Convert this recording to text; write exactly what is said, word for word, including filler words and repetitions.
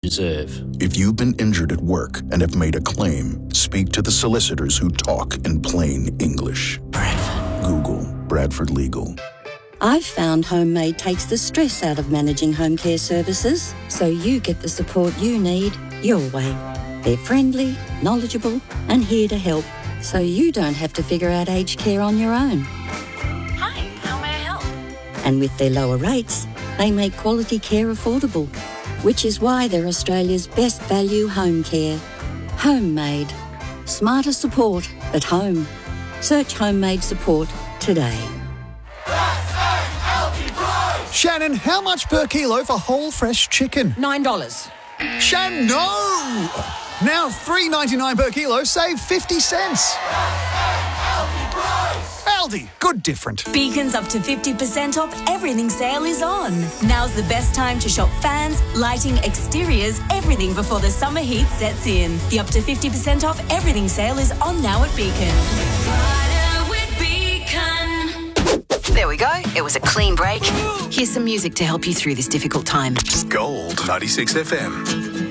deserve. If you've been injured at work and have made a claim, speak to the solicitors who talk in plain English. Bradford. Google Bradford Legal. I've found Homemade takes the stress out of managing home care services, so you get the support you need your way. They're friendly, knowledgeable, and here to help, so you don't have to figure out aged care on your own. Hi, how may I help? And with their lower rates, they make quality care affordable, which is why they're Australia's best value home care. Homemade. Smarter support at home. Search Homemade support today. Shannon, how much per kilo for whole fresh chicken? Nine dollars. Shannon, no! Now three dollars ninety-nine per kilo, save fifty cents. Aldi, good different. Beacon's up to fifty percent off everything sale is on. Now's the best time to shop fans, lighting, exteriors, everything before the summer heat sets in. The up to fifty percent off everything sale is on now at Beacon. There we go. It was a clean break. Here's some music to help you through this difficult time. Gold ninety-six F M.